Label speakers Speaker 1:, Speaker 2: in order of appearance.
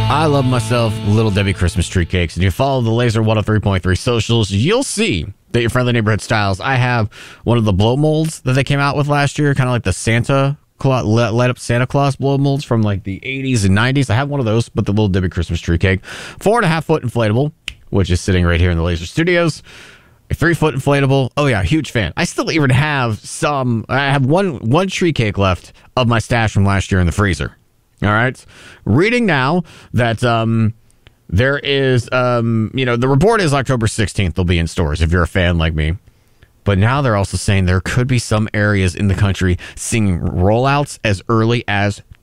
Speaker 1: I love myself Little Debbie Christmas tree cakes. And you follow the Laser 103.3 socials, you'll see that your friendly neighborhood styles. I have one of the blow molds that they came out with last year, kind of like the Santa Claus, light up Santa Claus blow molds from like the 80s and 90s. I have one of those, but the Little Debbie Christmas tree cake. 4.5 foot inflatable, which is sitting right here in the Laser Studios. A 3 foot inflatable. Oh yeah, huge fan. I still even have some. I have one tree cake left of my stash from last year in the freezer. All right. Reading now that there is, the report is October 16th. They'll be in stores if you're a fan like me. But now they're also saying there could be some areas in the country seeing rollouts as early as